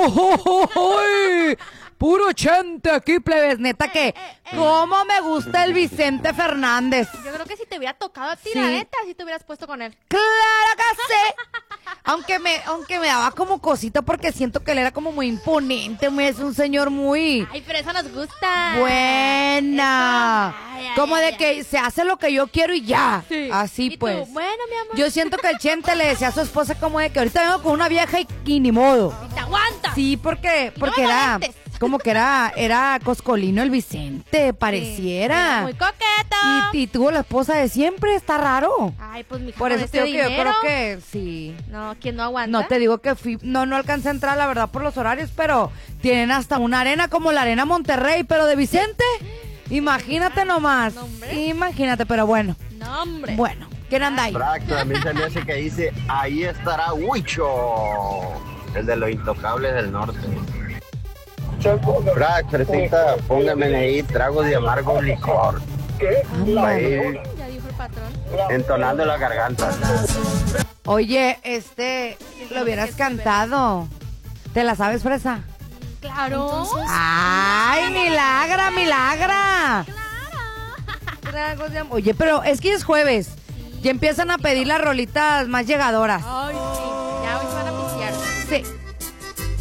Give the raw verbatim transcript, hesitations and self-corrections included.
¡Uy! Puro chente aquí, plebes. Neta que, eh, eh. ¿cómo me gusta el Vicente Fernández? Yo creo que si te hubiera tocado a ti, Sí. la neta, si te hubieras puesto con él. ¡Claro que sí! Aunque me, aunque me daba como cosita porque siento que él era como muy imponente, muy, es un señor muy Ay, pero eso nos gusta. buena. Eso. Ay, ay, Como de ay, que ay. se hace lo que yo quiero y ya. Sí. Así ¿Y tú? pues. Bueno, mi amor. Yo siento que el Chente le decía a su esposa como de que ahorita vengo con una vieja y, y ni modo. Y te aguantas. Sí, porque, Y no porque me era, molestes. como que era, era coscolino el Vicente, pareciera. Era muy coqueto. Y, y tuvo la esposa de siempre, está raro. Ay, pues mi Por con eso este te digo que yo dinero. creo que sí. No, ¿quién no aguanta? No te digo que fui, no, no alcancé a entrar, la verdad, por los horarios, pero tienen hasta una arena como la Arena Monterrey, pero de Vicente. Imagínate nomás. No, hombre. Imagínate, pero bueno. No, hombre. Bueno, ¿quién anda ahí? Frac, a mí se me hace que dice, ahí estará Huicho, el de los intocables del norte. Frac, Fresita, póngame ahí tragos de amargo licor. Ahí, Ya dijo el patrón. entonando la garganta. Oye, este, lo hubieras cantado. ¿Te la sabes, Fresa? Claro. ¡Ay, milagra, milagra! Tragos de am- Oye, pero es que es jueves. Ya empiezan a pedir las rolitas más llegadoras. Ay, sí. Ya hoy se van a piciar. Sí.